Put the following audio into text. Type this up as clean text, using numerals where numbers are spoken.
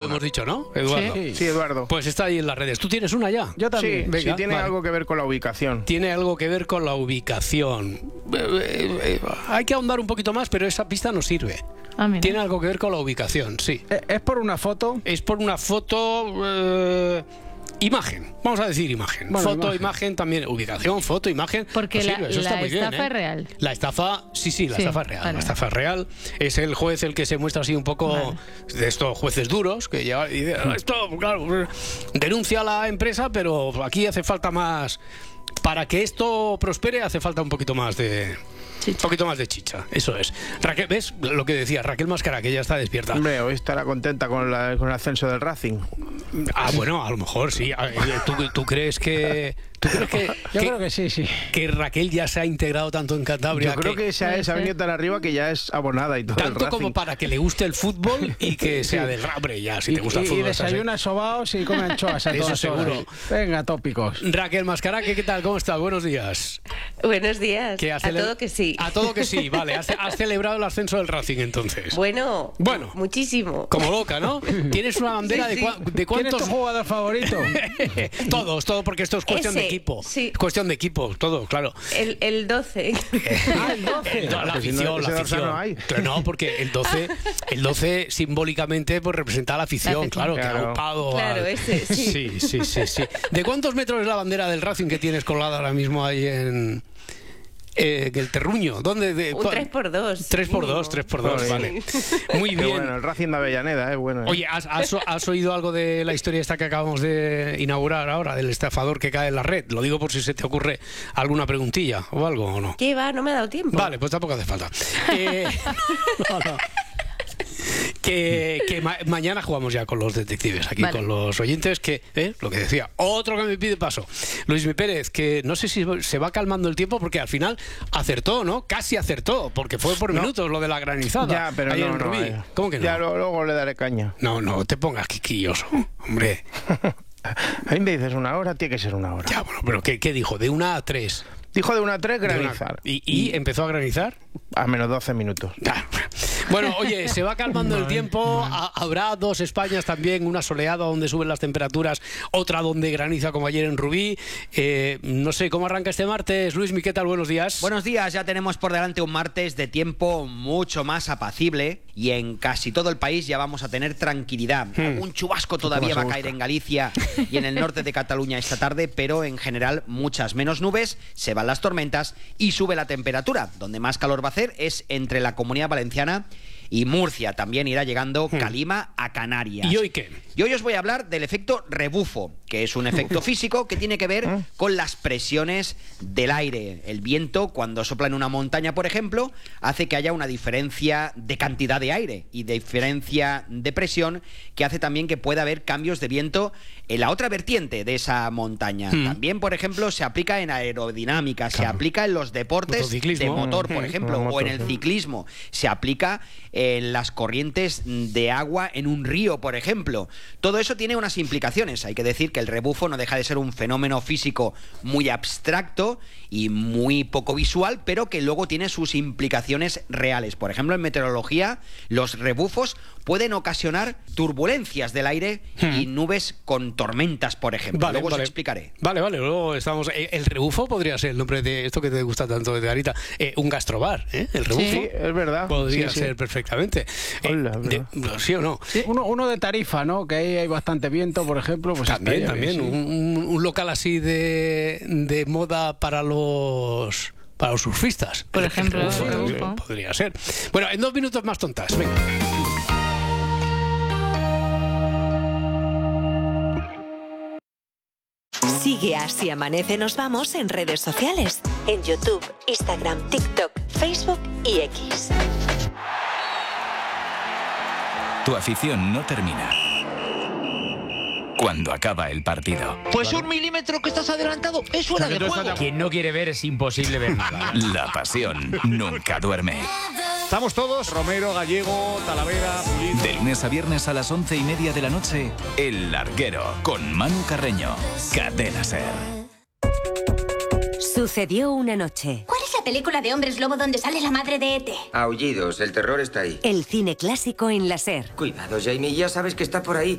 hemos dicho, ¿no? Eduardo. Sí, Eduardo. Pues está ahí en las redes. ¿Tú tienes una ya? Yo también. Sí, venga, tiene algo que ver con la ubicación. Tiene algo que ver con la ubicación. Hay que ahondar un poquito más, pero esa pista no sirve. Tiene algo que ver con la ubicación, sí. ¿Es por una foto? Es por una foto... imagen, vamos a decir imagen. Bueno, Foto, imagen también, ubicación, foto, imagen. Porque pues sirve, eso está muy bien, estafa es real. La estafa, sí, la estafa es real. Vale. La estafa es real. Es el juez el que se muestra así un poco de estos jueces duros, que ya dice, esto, claro, denuncia a la empresa, pero aquí hace falta más. Para que esto prospere hace falta un poquito más de... Un poquito más de chicha, eso es. Raquel, ¿ves lo que decía? Raquel Mascara, que ya está despierta. Hombre, hoy estará contenta con el ascenso del Racing. Bueno, a lo mejor sí. ¿Tú crees que...? Yo creo que sí. Que Raquel ya se ha integrado tanto en Cantabria. Yo creo que se ha venido tan arriba que ya es abonada y todo. Tanto como para que le guste el fútbol y que sea del rabre ya, si te gusta el fútbol. Y desayuna sobaos y come anchoas a eso todas seguro. horas. Venga, tópicos. Raquel Mascara, ¿qué tal? ¿Cómo estás? Buenos días. Buenos días. A todo que sí. A todo que sí, vale. Has celebrado el ascenso del Racing entonces. Bueno, muchísimo. Como loca, ¿no? ¿Tienes una bandera de cuántos? ¿Quién es tu jugador favorito? Todos, porque esto es cuestión de equipo. Sí. Cuestión de equipo, todo, claro. El 12. El 12. La afición, la afición. No, porque el 12 simbólicamente pues representa a la afición, claro. Que ha ocupado. Claro, ese, sí. Sí. ¿De cuántos metros es la bandera del Racing que tienes colgada ahora mismo ahí en el Terruño? ¿Dónde? Un 3x2. 3x2, vale. Muy bien. Bueno, el Racing de Avellaneda, bueno. Oye, ¿has oído algo de la historia esta que acabamos de inaugurar ahora, del estafador que cae en la red? Lo digo por si se te ocurre alguna preguntilla o algo, ¿o no? ¿Qué va? No me ha dado tiempo. Vale, pues tampoco hace falta. No. Que mañana jugamos ya con los detectives, aquí con los oyentes, que, lo que decía, otro que me pide paso. Luismi Pérez, que no sé si se va calmando el tiempo, porque al final acertó, ¿no? Casi acertó, porque fue por minutos lo de la granizada. Ya, pero ahí en Rubí. ¿Cómo que no? Ya luego le daré caña. No te pongas quisquilloso, hombre. A mí me dices una hora, tiene que ser una hora. Ya, bueno, pero ¿qué dijo? De 1 a 3. Dijo de 1 a 3 granizar. ¿Y empezó a granizar? A menos 12 minutos. Bueno, oye, se va calmando el tiempo. Habrá 2 Españas también, una soleada donde suben las temperaturas, otra donde graniza como ayer en Rubí. No sé, ¿cómo arranca este martes? Luismi, ¿qué tal? Buenos días. Buenos días, ya tenemos por delante un martes de tiempo mucho más apacible y en casi todo el país ya vamos a tener tranquilidad. Un chubasco todavía va a caer en Galicia y en el norte de Cataluña esta tarde, pero en general muchas menos nubes, se van las tormentas y sube la temperatura. Donde más calor va a hacer es entre la Comunidad Valenciana y Murcia. También irá llegando Calima a Canarias. ¿Y hoy qué? Y hoy os voy a hablar del efecto rebufo, que es un efecto físico que tiene que ver con las presiones del aire. El viento, cuando sopla en una montaña, por ejemplo, hace que haya una diferencia de cantidad de aire y diferencia de presión, que hace también que pueda haber cambios de viento en la otra vertiente de esa montaña. También, por ejemplo, se aplica en aerodinámica, se aplica en los deportes de motor, por ejemplo, o en el ciclismo. Se aplica en las corrientes de agua en un río, por ejemplo. Todo eso tiene unas implicaciones. Hay que decir que el rebufo no deja de ser un fenómeno físico muy abstracto y muy poco visual, pero que luego tiene sus implicaciones reales. Por ejemplo, en meteorología, los rebufos pueden ocasionar turbulencias del aire y nubes con tormentas, por ejemplo. Luego os explicaré. Vale, luego estamos... El rebufo podría ser el nombre de esto que te gusta tanto de ahorita. Un gastrobar, El rebufo. Sí, es verdad. Podría ser perfectamente. ¿Sí o no? Sí, uno de Tarifa, ¿no? Que ahí hay bastante viento, por ejemplo. Pues también. Sí. Un local así de moda para los surfistas. Por ejemplo, podría ser. Bueno, en 2 minutos más tontas. Venga. Sigue a Si Amanece Nos Vamos en redes sociales. En YouTube, Instagram, TikTok, Facebook y X. Tu afición no termina cuando acaba el partido. Pues 1 milímetro que estás adelantado es fuera de juego. Quien no quiere ver es imposible ver nada. La pasión nunca duerme. Estamos todos, Romero, Gallego, Talavera, Pulido. De lunes a viernes a las 11:30 de la noche, El Larguero, con Manu Carreño. Cadena SER. Sucedió una noche. ¿Cuál es la película de hombres lobo donde sale la madre de E.T.? Aullidos, el terror está ahí. El cine clásico en la SER. Cuidado, Jamie, ya sabes que está por ahí.